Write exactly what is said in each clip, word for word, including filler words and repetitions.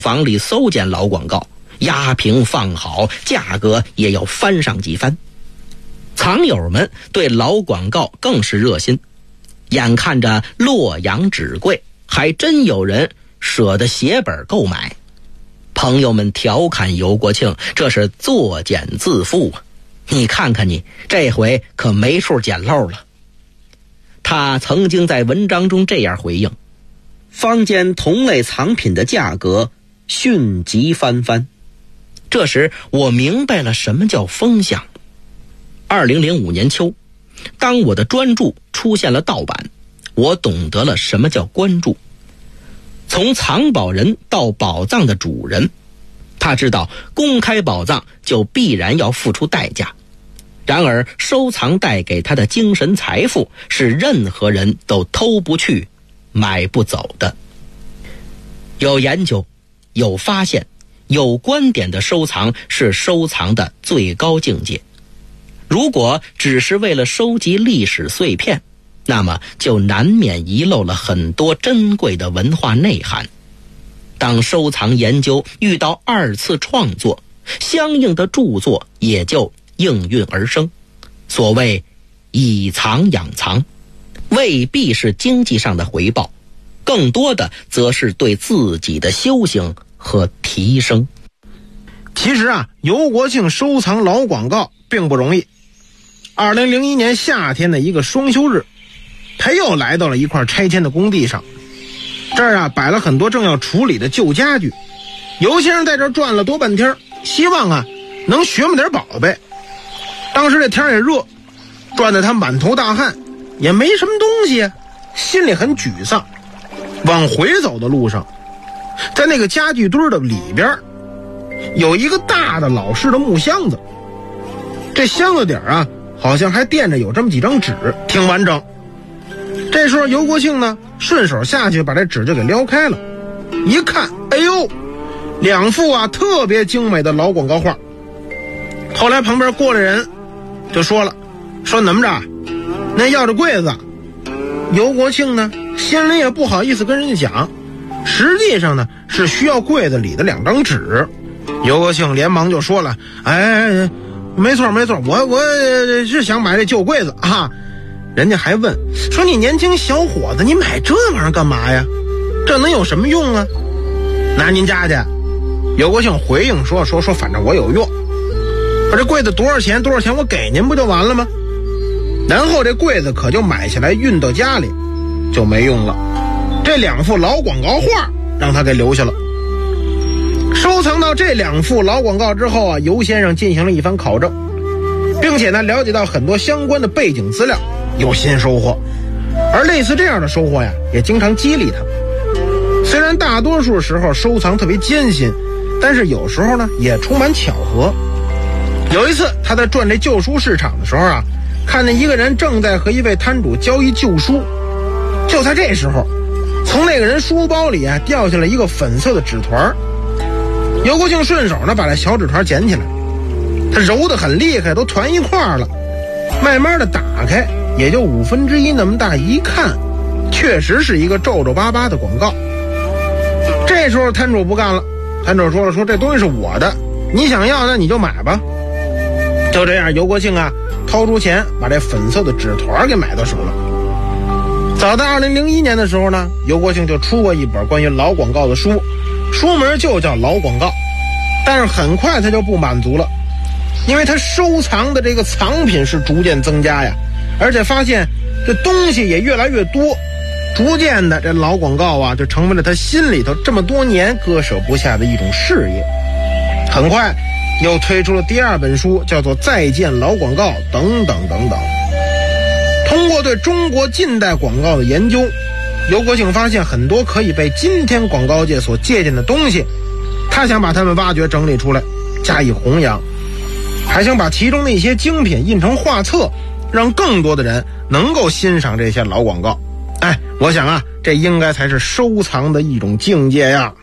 房里搜见老广告，压平放好，价格也要翻上几番。藏友们对老广告更是热心，眼看着洛阳纸贵，还真有人舍得写本购买。朋友们调侃尤国庆，这是作茧自缚啊！你看看你，这回可没处捡漏了。他曾经在文章中这样回应：坊间同类藏品的价格迅疾翻番。这时我明白了什么叫风向。二零零五年秋，当我的专著出现了盗版，我懂得了什么叫关注。从藏宝人到宝藏的主人，他知道公开宝藏就必然要付出代价。然而收藏带给他的精神财富是任何人都偷不去买不走的。有研究，有发现，有观点的收藏是收藏的最高境界。如果只是为了收集历史碎片，那么就难免遗漏了很多珍贵的文化内涵。当收藏研究遇到二次创作，相应的著作也就应运而生。所谓以藏养藏，未必是经济上的回报，更多的则是对自己的修行和提升。 其实啊，尤国庆收藏老广告并不容易。二零零一年夏天的一个双休日，他又来到了一块拆迁的工地上。这儿啊摆了很多正要处理的旧家具。尤先生在这儿转了多半天，希望啊能寻摸点宝贝。当时这天也热，转得他满头大汗，也没什么东西啊，心里很沮丧。往回走的路上，在那个家具堆的里边有一个大的老式的木箱子，这箱子底儿啊好像还垫着有这么几张纸，挺完整。这时候尤国庆呢顺手下去把这纸就给撩开了，一看，哎呦，两幅啊特别精美的老广告画。后来旁边过来人就说了，说怎么着，那要这柜子。尤国庆呢心里也不好意思跟人家讲，实际上呢是需要柜子里的两张纸。尤国庆连忙就说了，哎，没错没错，我我是想买这旧柜子啊。人家还问说，你年轻小伙子，你买这玩意儿干嘛呀？这能有什么用啊？拿您家去。尤国庆回应说说说反正我有用，把这柜子多少钱多少钱我给您不就完了吗？然后这柜子可就买下来运到家里就没用了。这两幅老广告画让他给留下了。收藏到这两幅老广告之后啊，尤先生进行了一番考证，并且呢了解到很多相关的背景资料，有新收获。而类似这样的收获呀，也经常激励他。虽然大多数时候收藏特别艰辛，但是有时候呢也充满巧合。有一次他在转这旧书市场的时候啊，看见一个人正在和一位摊主交易旧书。就在这时候，从那个人书包里啊掉下来一个粉色的纸团。尤国庆顺手呢把这小纸团捡起来，他揉得很厉害，都团一块了。慢慢的打开，也就五分之一那么大，一看确实是一个皱皱巴巴的广告。这时候摊主不干了，摊主说了，说这东西是我的，你想要那你就买吧。就这样，尤国庆啊掏出钱把这粉色的纸团给买到手了。早在二零零一年的时候呢，尤国庆就出过一本关于老广告的书，书名就叫老广告。但是很快他就不满足了，因为他收藏的这个藏品是逐渐增加呀，而且发现这东西也越来越多，逐渐的这老广告啊就成为了他心里头这么多年割舍不下的一种事业。很快又推出了第二本书，叫做《再见老广告》等等等等。通过对中国近代广告的研究，尤国庆发现很多可以被今天广告界所借鉴的东西，他想把它们挖掘整理出来加以弘扬，还想把其中的一些精品印成画册，让更多的人能够欣赏这些老广告。哎，我想啊，这应该才是收藏的一种境界呀。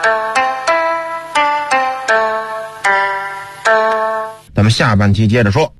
咱们下半期接着说。